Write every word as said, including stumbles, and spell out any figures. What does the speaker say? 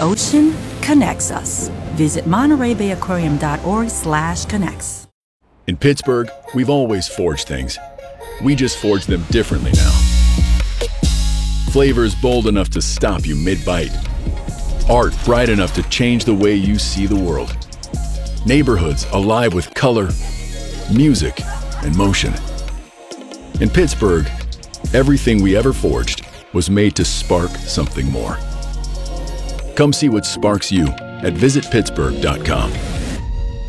ocean connects us. Visit Monterey Bay Aquarium dot org slash connects. In Pittsburgh, we've always forged things. We just forge them differently now. Flavors bold enough to stop you mid-bite. Art bright enough to change the way you see the world. Neighborhoods alive with color, music, and motion. In Pittsburgh, everything we ever forged was made to spark something more. Come see what sparks you at visit pittsburgh dot com.